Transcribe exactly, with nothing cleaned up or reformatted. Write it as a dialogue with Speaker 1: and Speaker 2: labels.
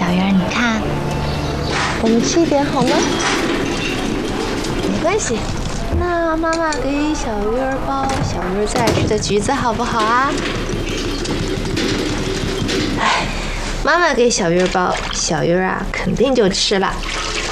Speaker 1: 小鱼儿，你看，
Speaker 2: 我们吃一点好吗？没关系，那妈妈给小鱼儿包小鱼儿最爱吃的橘子，好不好啊？哎，妈妈给小鱼儿包，小鱼儿啊肯定就吃了。